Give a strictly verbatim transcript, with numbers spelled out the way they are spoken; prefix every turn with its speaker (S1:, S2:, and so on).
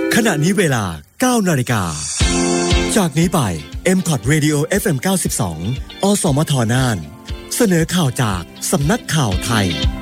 S1: ขณะนี้เวลา เก้านาฬิกา จากนี้ไป เอ็ม คอท Radio เอฟ เอ็ม เก้าสิบสอง อสมทน่านเสนอข่าวจากสำนักข่าวไทย